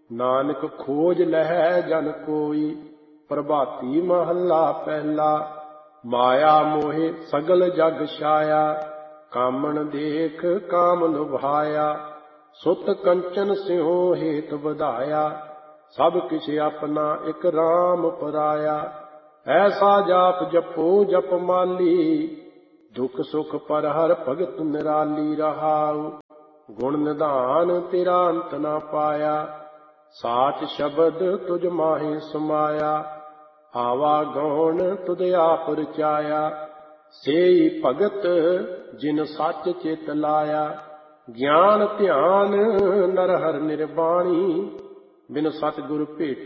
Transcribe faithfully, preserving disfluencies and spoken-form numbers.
ਨਾਨਕ ਖੋਜ ਲਹੈ ਜਨ ਕੋਈ। ਪ੍ਰਭਾਤੀ ਮਹੱਲਾ ਪਹਿਲਾ। ਮਾਇਆ ਮੋਹਿ ਸਗਲ ਜਗ ਛਾਇਆ, ਕਾਮਣ ਦੇਖ ਕਾਮ ਲੁਭਾਇਆ। ਸੁਤ ਕੰਚਨ ਸਿਉ ਹੇਤ ਵਧਾਇਆ, ਸਭ ਕਿਛ ਆਪਣਾ ਇਕ ਰਾਮ ਪਰਾਇਆ। ਐਸਾ ਜਾਪ ਜਪੋ ਜਪ ਮਾਲੀ, ਦੁਖ ਸੁਖ ਪਰ ਹਰ ਭਗਤ ਨਿਰਾਲੀ ਰਹਾਉ। ਗੁਣ ਨਿਧਾਨ ਤੇਰਾ ਅੰਤ ਨਾ ਪਾਇਆ, ਸਾਚ ਸ਼ਬਦ ਤੁਝ ਮਾਹੇ ਸਮਾਇਆ। ਆਵਾ ਗੌਣ ਤੁਧ ਆਪ ਰਚਾਇਆ, ਸੇਈ ਭਗਤ ਜਿਨ ਸੱਚ ਚਿਤ ਲਾਇਆ। ਗਿਆਨ ਧਿਆਨ ਨਰ ਹਰਿ ਨਿਰਬਾਣੀ, ਬਿਨ ਸਤਿਗੁਰ ਭੇਟ